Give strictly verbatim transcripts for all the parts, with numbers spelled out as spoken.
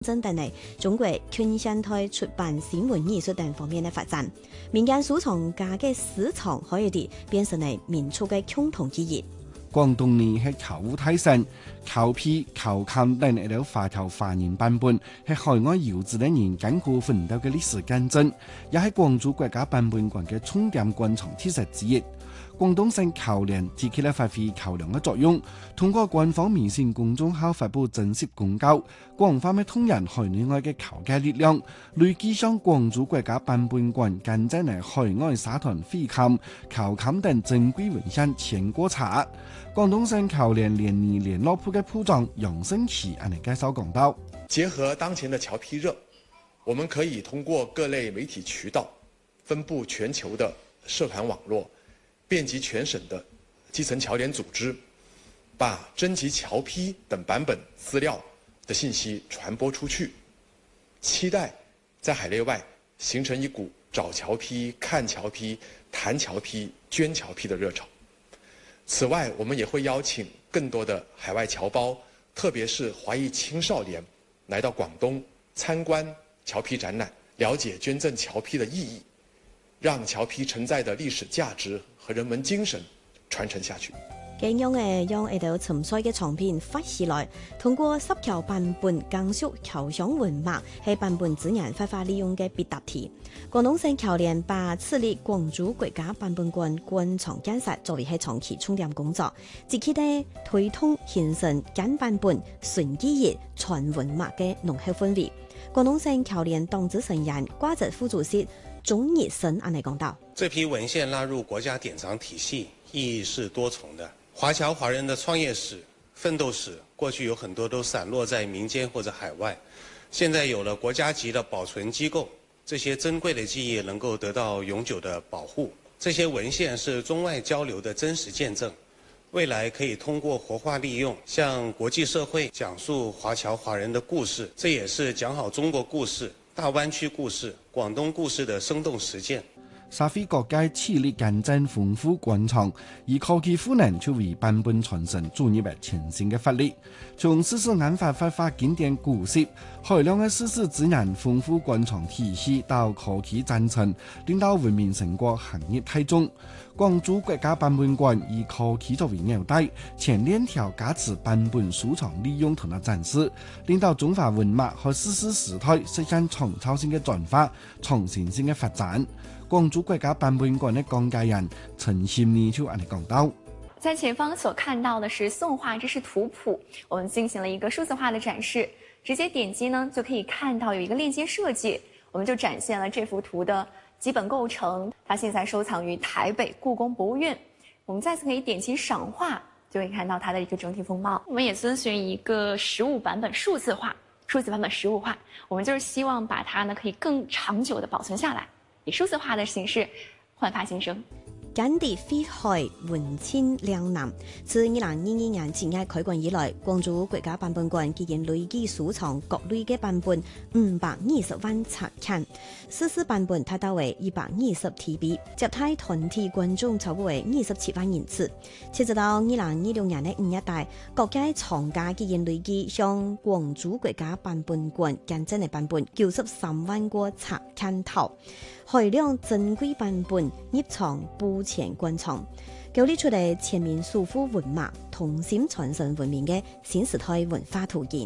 真等嚟中國傾向喺出版新聞藝術等方面嘅發展，民間收藏家嘅私藏可以啲變成係民族嘅共同記憶。 廣東呢係考古體盛，考皮、考勘等一啲華僑華人版本係海外遊子嘅人艱苦奮鬥嘅歷史見證，也係廣州國家版本館嘅重點觀藏特色之一。廣東省考聯自起嚟發揮橋樑嘅作用，通過官方微信公眾號發布正式公告，廣泛嘅通人海內外嘅考界力量，累計向廣州國家版本館捐贈嚟海外沙灘飛勘、考勘等珍貴文獻千過冊。廣東省考聯聯誼聯絡部嘅部長楊勝奇按嚟介紹講到， 結合當前的僑批熱，我們可以通過各類媒體渠道，分布全球的社團網絡，遍及全省的基層僑聯組織，把徵集僑批等版本資料的信息傳播出去，期待在海內外形成一股找僑批、看僑批、談僑批、捐僑批的熱潮。此外，我們也會邀請更多的海外僑胞，特別是華裔青少年，來到廣東參觀僑批展覽，了解捐贈僑批的意義，讓僑批承載的歷史價值和人文精神傳承下去。 咁樣誒，用一道沉睡嘅長片發起來，通過十條版本講述僑鄉文脈係版本自然發揮利用嘅必答題。廣東省僑聯把設立廣州國家版本館觀藏建設作為係長期重點工作，積極地推動形成簡版本、純記憶、傳文脈嘅濃厚氛圍。廣東省僑聯黨支成員、掛職副主席鍾熱生按嚟講道： 這批文獻納入國家典藏體系，意義是多重的。華僑華人的創業史、奮鬥史，過去有很多都散落在民間或者海外，現在有了國家級的保存機構，這些珍貴的記憶能夠得到永久的保護。這些文獻是中外交流的真實見證，未來可以通過活化利用，向國際社會講述華僑華人的故事，這也是講好中國故事、大灣區故事、廣東故事的生動實踐。 社會各界致力見證豐富觀藏，以科技賦能作為版本傳承注入嘅前線嘅發力。從史實眼法發發經典故事，海量嘅史實資源豐富觀藏體系到科技贊成，令到文明成果行業體重。廣州國家版本館以科技作為紐帶，前鏈條價值版本收藏利用同埋展示，令到中華文脈和史實時代實現創造性嘅轉化、創新性嘅發展。廣州國家版本館的講解人陳賢妮就按你講到， 在前方所看到的是宋畫，這是圖譜，我們進行了一個數字化的展示，直接點擊呢就可以看到有一個鏈接設計，我們就展現了這幅圖的基本構成。它現在收藏於台北故宮博物院，我們再次可以點擊賞畫，就可以看到它的一個整體風貌。我們也遵循一個實物版本數字化，數字版本實物化，我們就是希望把它呢可以更長久的保存下來，以數字化的形式煥發新生。 簡地飛海文千兩南，自二零二二年正月開館以來，廣州國家版本館已經累計收藏各類嘅版本五百二十萬冊刊，史實版本達到為一百二十 T B， 接待團體觀眾超過為二十七萬人次。截止到二零二六年嘅五月底，各界藏家已經累計向廣州國家版本館捐贈嘅版本九十三萬個冊刊頭。海量珍貴版本入藏布前觀藏，構立出嚟全面守護文脈、同心傳承文明嘅新時代文化圖現。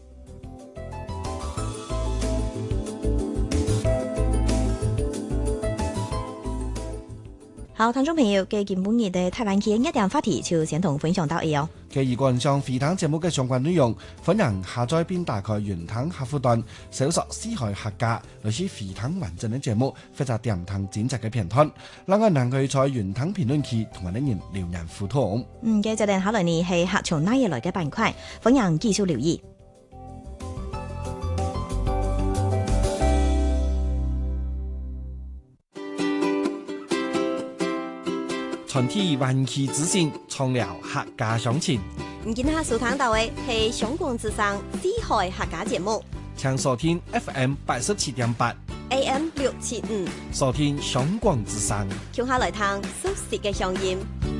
好，聽眾朋友，嘅今本日嘅台灣區一點話題就先同分享到呢哦。 嘅以觀賞飛騰節目嘅相關內容，歡迎下載並打開雲騰客戶端，搜索四海客家，類似飛騰完整嘅節目，或者點騰剪輯嘅片段，另外能夠在雲騰評論區同埋啲人留言互動。 嗯，嘅就定下來呢係客從哪嘢來嘅板塊，歡迎繼續留意。 全體灣區之聲，創聊客家鄉情。 唔見下收聽到嘅係香港之聲四海客家節目， 請收聽 F M 八十七點八 A M 六七五， 收聽香港之聲。 叫下來聽熟悉嘅聲音。